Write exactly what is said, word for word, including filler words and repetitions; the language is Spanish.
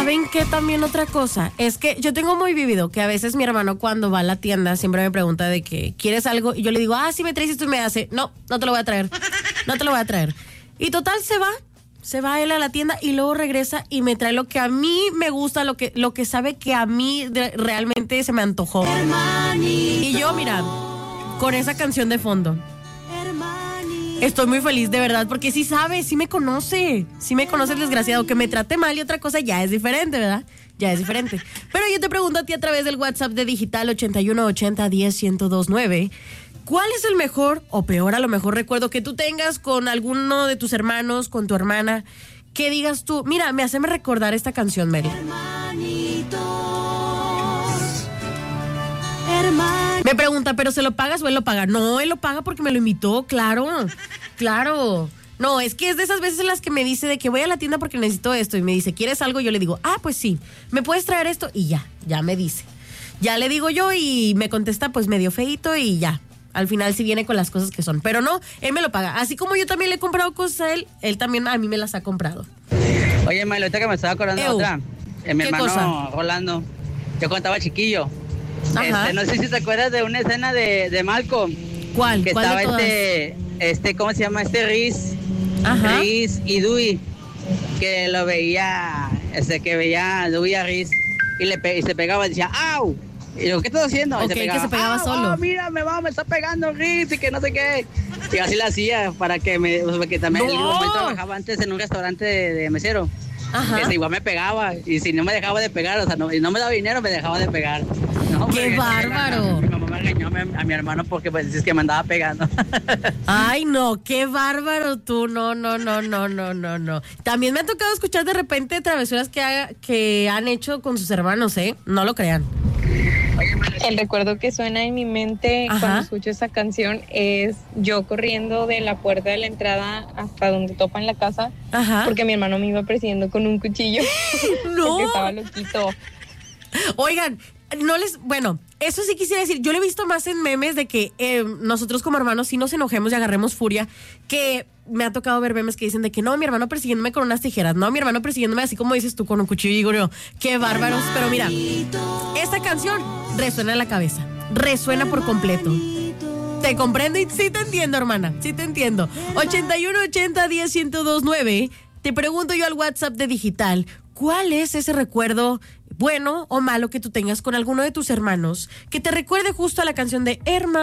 ¿saben qué también otra cosa? Es que yo tengo muy vivido que a veces mi hermano cuando va a la tienda siempre me pregunta de que ¿quieres algo? Y yo le digo, ah, sí me traes esto y me hace, no, no te lo voy a traer, no te lo voy a traer. Y total se va, se va él a la tienda y luego regresa y me trae lo que a mí me gusta, lo que, lo que sabe que a mí de, realmente se me antojó. Hermanito. Y yo, mira, con esa canción de fondo. Estoy muy feliz, de verdad, porque sí sabe, sí me conoce, sí me conoce el desgraciado. Que me trate mal y otra cosa ya es diferente, ¿verdad? Ya es diferente. Pero yo te pregunto a ti a través del WhatsApp de Digital ochenta y uno ochenta diez ciento dos nueve, ¿cuál es el mejor o peor a lo mejor recuerdo que tú tengas con alguno de tus hermanos, con tu hermana, que digas tú, mira, me hace recordar esta canción, Mary? Hermanitos, hermanitos. Me pregunta, ¿pero se lo pagas o él lo paga? No, él lo paga porque me lo invitó, claro, claro. No, es que es de esas veces en las que me dice de que voy a la tienda porque necesito esto y me dice, ¿quieres algo? Yo le digo, ah, pues sí, ¿me puedes traer esto? Y ya, ya me dice. Ya le digo yo y me contesta pues medio feíto y ya. Al final sí viene con las cosas que son. Pero no, él me lo paga. Así como yo también le he comprado cosas a él, él también a mí me las ha comprado. Oye, Maelo, ahorita que me estaba acordando de otra. Eh, mi hermano cosa? Rolando, yo cuando estaba chiquillo. Este, no sé si te acuerdas de una escena de, de Malcolm. ¿Cuál? Que ¿Cuál estaba de todas? este, este, ¿cómo se llama? Este Riz. Ajá. Riz y Dewey. Que lo veía, este, que veía a Dewey a Riz y, le pe- y se pegaba y decía, ¡au! Y yo, ¿qué estás haciendo? Ok, y se pegaba, que se pegaba ¡au, solo. au, mira, me va, me está pegando Riz y que no sé qué. Y así lo hacía para que me, porque también ¡No! el momento trabajaba antes en un restaurante de, de mesero. Ajá. Que igual me pegaba y si no me dejaba de pegar, o sea, no, y no me daba dinero, me dejaba de pegar. No, ¡Qué bárbaro! Mi mamá me regañó a mi, a mi hermano porque pues es que me andaba pegando. Ay, no, qué bárbaro tú, no, no, no, no, no, no, no. También me ha tocado escuchar de repente travesuras que, haga, que han hecho con sus hermanos, ¿eh? No lo crean. El recuerdo que suena en mi mente Ajá. cuando escucho esa canción es yo corriendo de la puerta de la entrada hasta donde topan la casa. Ajá. Porque mi hermano me iba persiguiendo con un cuchillo. ¡No! Porque estaba loquito. Oigan, no les, bueno, eso sí quisiera decir, yo lo he visto más en memes de que eh, nosotros como hermanos sí nos enojemos y agarremos furia, que me ha tocado ver memes que dicen de que no, mi hermano persiguiéndome con unas tijeras, no, mi hermano persiguiéndome así como dices tú con un cuchillo, y digo yo, qué bárbaros, pero mira, esta canción resuena en la cabeza, resuena por completo. Te comprendo y sí te entiendo, hermana, sí te entiendo. ochenta y uno ochenta diez ciento dos nueve, te pregunto yo al WhatsApp de Digital, ¿cuál es ese recuerdo bueno o malo que tú tengas con alguno de tus hermanos que te recuerde justo a la canción de Hermano?